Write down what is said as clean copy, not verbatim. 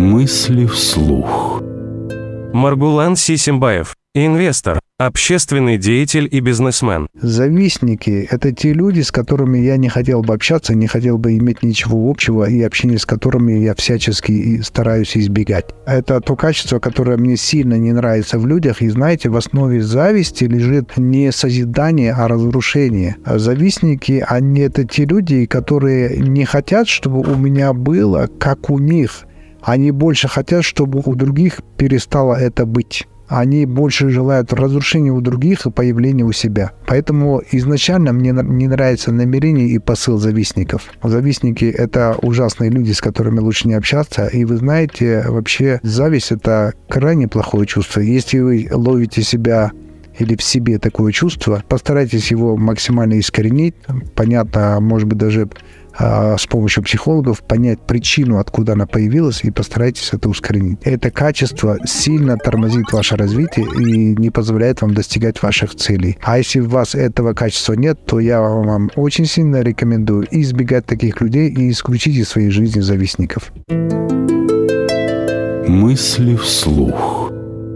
Мысли вслух. Маргулан Сисимбаев, инвестор, общественный деятель и бизнесмен. Завистники – это те люди, с которыми я не хотел бы общаться, не хотел бы иметь ничего общего, и общение с которыми я всячески стараюсь избегать. Это то качество, которое мне сильно не нравится в людях. И знаете, в основе зависти лежит не созидание, а разрушение. А завистники – они это те люди, которые не хотят, чтобы у меня было, как у них. Они больше хотят, чтобы у других перестало это быть. Они больше желают разрушения у других и появления у себя. Поэтому изначально мне не нравится намерение и посыл завистников. Завистники – это ужасные люди, с которыми лучше не общаться. И вы знаете, вообще зависть – это крайне плохое чувство. Если вы ловите себя или в себе такое чувство, постарайтесь его максимально искоренить. Понятно, может быть, даже с помощью психологов понять причину, откуда она появилась, и постарайтесь это ускоренить. Это качество сильно тормозит ваше развитие и не позволяет вам достигать ваших целей. А если у вас этого качества нет, то я вам очень сильно рекомендую избегать таких людей и исключить из своей жизни завистников. Мысли вслух.